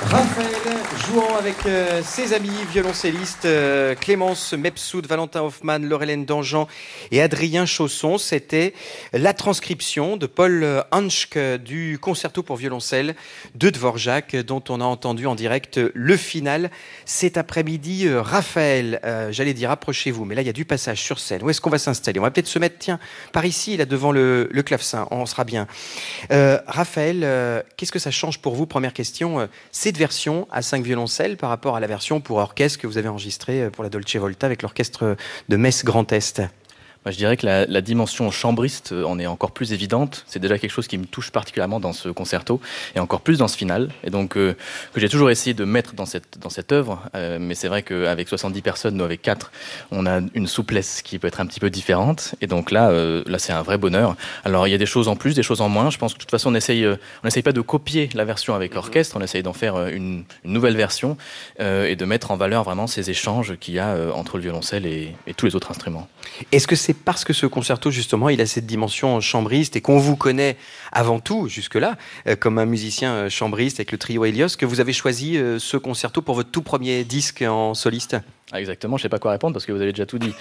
Raphaël jouant avec ses amis violoncellistes Clémence Mepsoud, Valentin Hoffmann, Laurelène Dangean et Adrien Chausson. C'était la transcription de Paul Hanschk du concerto pour violoncelle de Dvorak, dont on a entendu en direct le final cet après-midi. Raphaël, j'allais dire approchez-vous, mais là il y a du passage sur scène. Où est-ce qu'on va s'installer? On va peut-être se mettre, tiens, par ici, là devant le clavecin, on sera bien. Raphaël, qu'est-ce que ça change pour vous? Première question, cette version à 5 violoncelles par rapport à la version pour orchestre que vous avez enregistrée pour la Dolce Volta avec l'orchestre de Metz Grand Est. Je dirais que la dimension chambriste en est encore plus évidente. C'est déjà quelque chose qui me touche particulièrement dans ce concerto et encore plus dans ce final. Et donc que j'ai toujours essayé de mettre dans cette œuvre. Mais c'est vrai qu'avec 70 personnes, nous avec 4, on a une souplesse qui peut être un petit peu différente. Et donc là c'est un vrai bonheur. Alors il y a des choses en plus, des choses en moins. Je pense que de toute façon on n'essaye pas de copier la version avec orchestre. On essaye d'en faire une nouvelle version et de mettre en valeur vraiment ces échanges qu'il y a entre le violoncelle et tous les autres instruments. Est-ce que c'est parce que ce concerto, justement, il a cette dimension chambriste et qu'on vous connaît avant tout, jusque-là, comme un musicien chambriste avec le trio Hélios, que vous avez choisi ce concerto pour votre tout premier disque en soliste? Ah, exactement, je sais pas quoi répondre parce que vous avez déjà tout dit.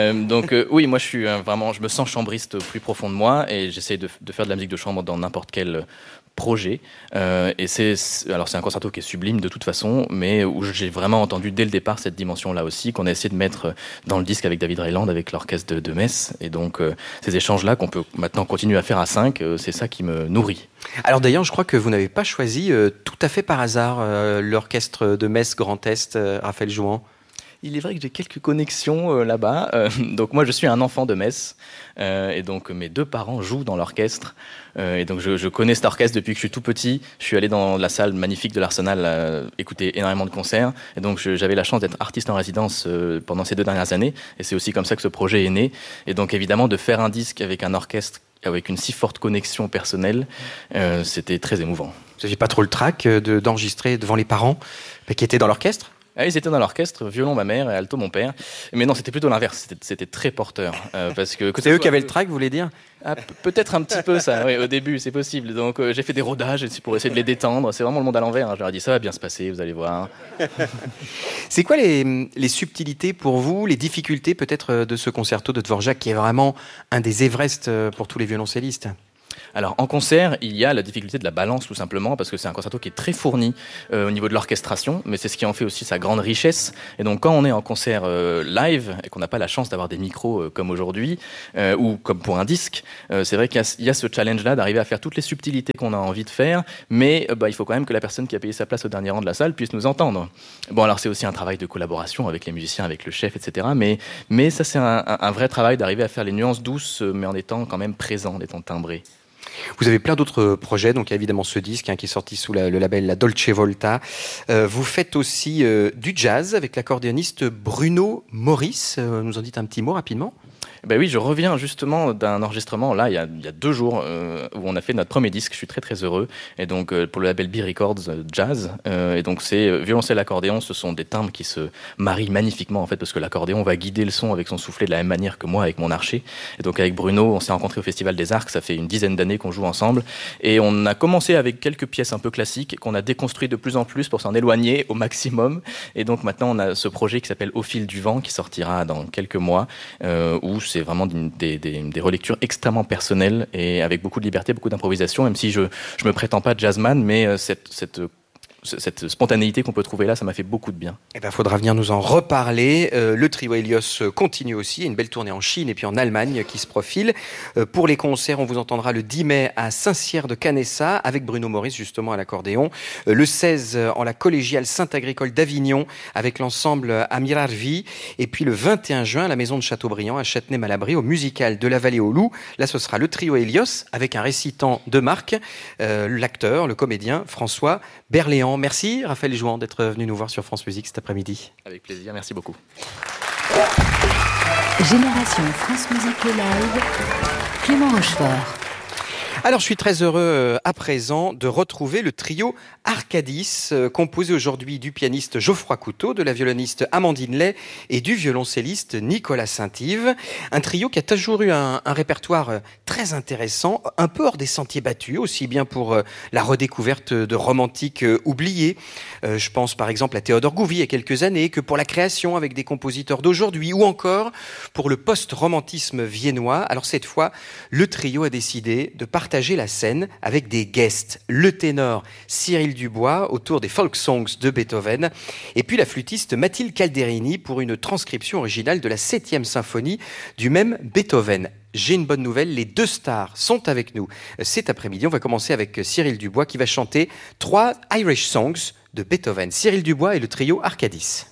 Oui, moi je suis vraiment, je me sens chambriste au plus profond de moi et j'essaie de faire de la musique de chambre dans n'importe quel projet. Et c'est un concerto qui est sublime de toute façon, mais où j'ai vraiment entendu dès le départ cette dimension-là aussi, qu'on a essayé de mettre dans le disque avec David Reiland, avec l'orchestre de Metz. Et donc ces échanges-là qu'on peut maintenant continuer à faire à 5, c'est ça qui me nourrit. Alors d'ailleurs, je crois que vous n'avez pas choisi tout à fait par hasard l'orchestre de Metz Grand Est, Raphaël Jouan. Il est vrai que j'ai quelques connexions là-bas. Donc moi, je suis un enfant de Metz. Et donc mes 2 parents jouent dans l'orchestre. Et donc je connais cet orchestre depuis que je suis tout petit. Je suis allé dans la salle magnifique de l'Arsenal écouter énormément de concerts. Et donc j'avais la chance d'être artiste en résidence pendant ces 2 dernières années. Et c'est aussi comme ça que ce projet est né. Et donc évidemment, de faire un disque avec un orchestre avec une si forte connexion personnelle, c'était très émouvant. Vous n'aviez pas trop le trac d'enregistrer devant les parents qui étaient dans l'orchestre? Ah, ils étaient dans l'orchestre, violon ma mère et alto mon père. Mais non, c'était plutôt l'inverse, c'était très porteur. Parce que c'est eux qui avaient le trac, vous voulez dire? Peut-être un petit peu ça, oui, au début, c'est possible. Donc j'ai fait des rodages pour essayer de les détendre. C'est vraiment le monde à l'envers. Je leur ai dit, ça va bien se passer, vous allez voir. C'est quoi les subtilités pour vous, les difficultés peut-être de ce concerto de Dvorak qui est vraiment un des Everest pour tous les violoncellistes? Alors en concert, il y a la difficulté de la balance tout simplement parce que c'est un concerto qui est très fourni au niveau de l'orchestration, mais c'est ce qui en fait aussi sa grande richesse. Et donc quand on est en concert live et qu'on n'a pas la chance d'avoir des micros comme aujourd'hui ou comme pour un disque, c'est vrai qu'il y a ce challenge-là d'arriver à faire toutes les subtilités qu'on a envie de faire, mais il faut quand même que la personne qui a payé sa place au dernier rang de la salle puisse nous entendre. Bon, alors c'est aussi un travail de collaboration avec les musiciens, avec le chef, etc. Mais ça c'est un vrai travail d'arriver à faire les nuances douces, mais en étant quand même présent, en étant timbré. Vous avez plein d'autres projets, donc il y a évidemment ce disque qui est sorti sous le label La Dolce Volta. Vous faites aussi du jazz avec l'accordéoniste Bruno Maurice. Nous en dites un petit mot rapidement? Ben oui, je reviens justement d'un enregistrement là il y a 2 jours où on a fait notre premier disque. Je suis très très heureux et donc pour le label B Records Jazz et donc c'est violoncelle accordéon, ce sont des timbres qui se marient magnifiquement en fait parce que l'accordéon va guider le son avec son soufflet de la même manière que moi avec mon archet. Et donc avec Bruno, on s'est rencontrés au Festival des Arcs, ça fait une dizaine d'années qu'on joue ensemble et on a commencé avec quelques pièces un peu classiques qu'on a déconstruit de plus en plus pour s'en éloigner au maximum. Et donc maintenant on a ce projet qui s'appelle Au fil du vent qui sortira dans quelques mois où c'est vraiment des relectures extrêmement personnelles et avec beaucoup de liberté, beaucoup d'improvisation, même si je me prétends pas jazzman, mais cette spontanéité qu'on peut trouver là, ça m'a fait beaucoup de bien. Eh ben, faudra venir nous en reparler. Le trio Hélios continue aussi. Il y a une belle tournée en Chine et puis en Allemagne qui se profile. Pour les concerts, on vous entendra le 10 mai à Saint-Cyr-de-Canessa avec Bruno Maurice justement à l'accordéon. Le 16 en la collégiale Saint-Agricole d'Avignon avec l'ensemble Amirarvi. Et puis le 21 juin à la maison de Châteaubriand à Châtenay-Malabry au musical de la Vallée aux Loups. Là, ce sera le trio Hélios avec un récitant de marque, l'acteur, le comédien François Berléand. Merci Raphaël Jouan d'être venu nous voir sur France Musique cet après-midi. Avec plaisir, merci beaucoup. Génération France Musique Live, Clément Rochefort. Alors je suis très heureux à présent de retrouver le trio Arcadis, composé aujourd'hui du pianiste Geoffroy Couteau, de la violoniste Amandine Lay et du violoncelliste Nicolas Saint-Yves. Un trio qui a toujours eu un répertoire très intéressant, un peu hors des sentiers battus, aussi bien pour la redécouverte de romantiques oubliés. Je pense par exemple à Théodore Gouvi il y a quelques années, que pour la création avec des compositeurs d'aujourd'hui, ou encore pour le post-romantisme viennois. Alors cette fois, le trio a décidé de partager la scène avec des guests. Le ténor Cyril Dubois autour des folk songs de Beethoven, et puis la flûtiste Mathilde Calderini pour une transcription originale de la 7e symphonie du même Beethoven. J'ai une bonne nouvelle, les deux stars sont avec nous cet après-midi. On va commencer avec Cyril Dubois qui va chanter 3 Irish Songs de Beethoven. Cyril Dubois et le trio Arcadis.